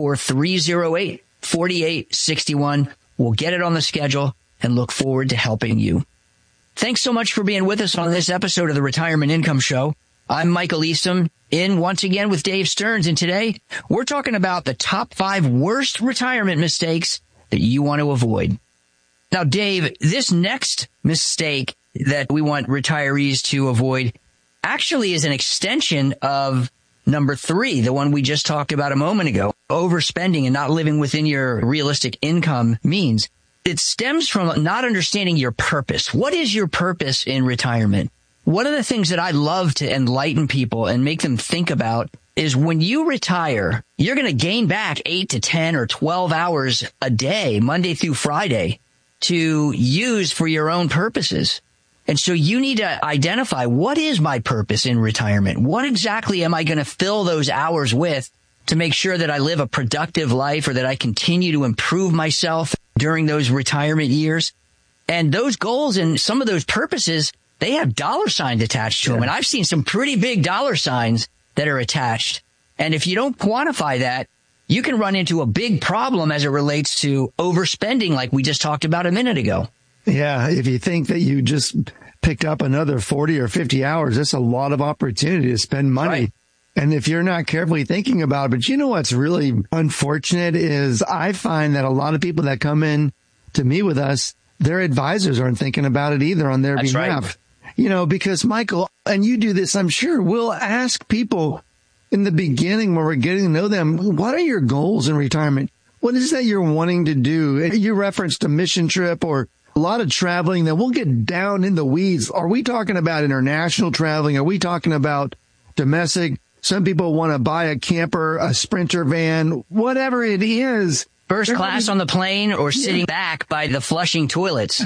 844-308-4861. We'll get it on the schedule and look forward to helping you. Thanks so much for being with us on this episode of the Retirement Income Show. I'm Michael Eastham, in once again with Dave Stearns, and today we're talking about the top 5 worst retirement mistakes that you want to avoid. Now, Dave, this next mistake that we want retirees to avoid actually is an extension of number 3, the one we just talked about a moment ago. Overspending and not living within your realistic income means. It stems from not understanding your purpose. What is your purpose in retirement? One of the things that I love to enlighten people and make them think about is when you retire, you're going to gain back 8 to 10 or 12 hours a day, Monday through Friday, to use for your own purposes. And so you need to identify, what is my purpose in retirement? What exactly am I going to fill those hours with to make sure that I live a productive life or that I continue to improve myself during those retirement years? And those goals and some of those purposes, they have dollar signs attached to them. And I've seen some pretty big dollar signs that are attached. And if you don't quantify that, you can run into a big problem as it relates to overspending, like we just talked about a minute ago. Yeah, if you think that you just picked up another 40 or 50 hours, that's a lot of opportunity to spend money. Right. And if you're not carefully thinking about it, but you know what's really unfortunate is I find that a lot of people that come in to meet with us, their advisors aren't thinking about it either on their behalf. Right. You know, because Michael, and you do this, I'm sure, we'll ask people in the beginning when we're getting to know them, what are your goals in retirement? What is that you're wanting to do? You referenced a mission trip or a lot of traveling, that we'll get down in the weeds. Are we talking about international traveling? Are we talking about domestic? Some people want to buy a camper, a Sprinter van, whatever it is. First class on the plane or sitting back by the flushing toilets.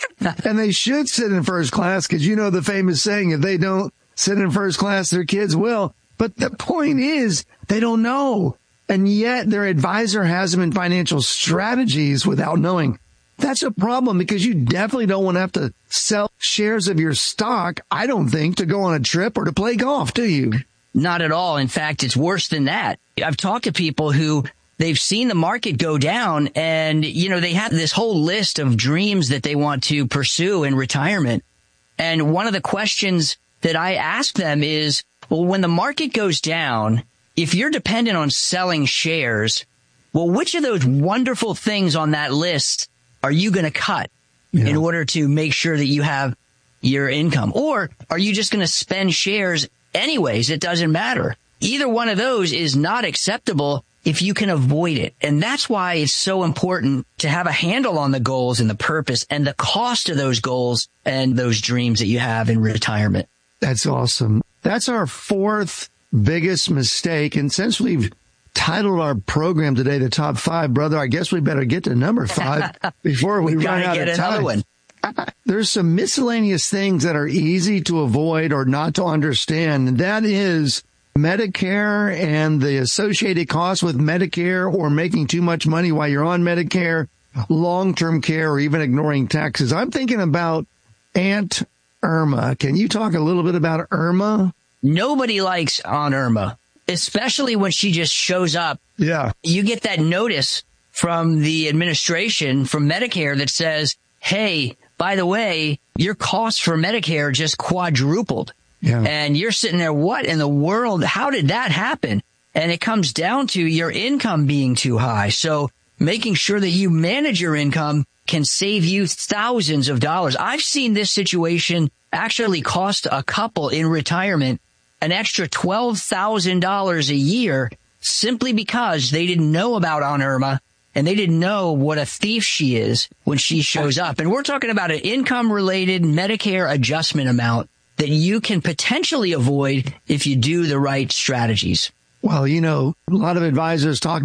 And they should sit in first class because you know the famous saying, if they don't sit in first class, their kids will. But the point is, they don't know. And yet their advisor has them in financial strategies without knowing. That's a problem because you definitely don't want to have to sell shares of your stock, I don't think, to go on a trip or to play golf, do you? Not at all. In fact, it's worse than that. I've talked to people who they've seen the market go down and, you know, they have this whole list of dreams that they want to pursue in retirement. And one of the questions that I ask them is, well, when the market goes down, if you're dependent on selling shares, well, which of those wonderful things on that list are you going to cut in order to make sure that you have your income? Or are you just going to spend shares anyways? It doesn't matter. Either one of those is not acceptable if you can avoid it. And that's why it's so important to have a handle on the goals and the purpose and the cost of those goals and those dreams that you have in retirement. That's awesome. That's our 4th biggest mistake. And since we've titled our program today, The Top 5, brother, I guess we better get to number 5 before we run out of time. One. There's some miscellaneous things that are easy to avoid or not to understand. And that is Medicare and the associated costs with Medicare, or making too much money while you're on Medicare, long-term care, or even ignoring taxes. I'm thinking about Aunt Irma. Can you talk a little bit about Irma? Nobody likes Aunt Irma, especially when she just shows up. Yeah. You get that notice from the administration, from Medicare, that says, hey, by the way, your costs for Medicare just quadrupled. Yeah. And you're sitting there, what in the world? How did that happen? And it comes down to your income being too high. So making sure that you manage your income can save you thousands of dollars. I've seen this situation actually cost a couple in retirement an extra $12,000 a year simply because they didn't know about Aunt Irma and they didn't know what a thief she is when she shows up. And we're talking about an income-related Medicare adjustment amount that you can potentially avoid if you do the right strategies. Well, a lot of advisors talk